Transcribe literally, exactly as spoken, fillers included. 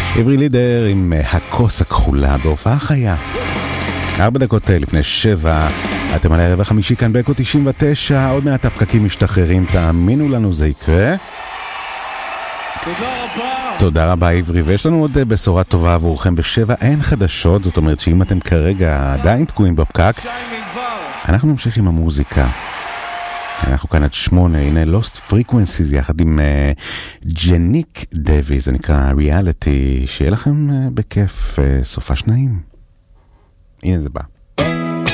עברי לידר עם הכוס הכחולה בהופעה חיה. ארבע דקות לפני שבע, אתם על הערב החמישי כאן באקו תשעים ותשע, עוד מעט הפקקים משתחררים, תאמינו לנו זה יקרה. תודה רבה. תודה רבה עברי, ויש לנו עוד בשורה טובה עבורכם בשבע, אין חדשות, זאת אומרת שאם אתם כרגע עדיין תקועים בפקק, אנחנו נמשיך עם המוזיקה. אנחנו כאן עד שמונה, הנה Lost Frequencies יחד עם uh, ג'ניק דווי, זה נקרא ריאליטי, שיהיה לכם uh, בכיף uh, סופה שניים. הנה זה בא.